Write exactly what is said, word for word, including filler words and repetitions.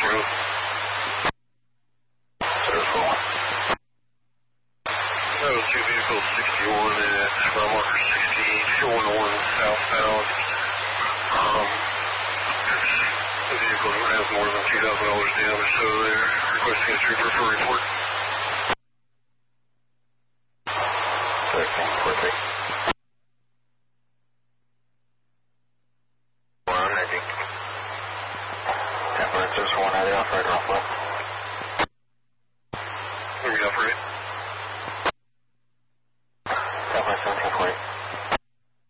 zero. zero four one. That was two vehicles, sixty-one at mile marker sixty, showing one southbound. Um, the vehicle has more than two thousand dollars damage, so they're requesting a trooper for report. thirteen forty. one ninety. Temperatures one ninety, operator off left. Where we operate? Temperature seventeen forty.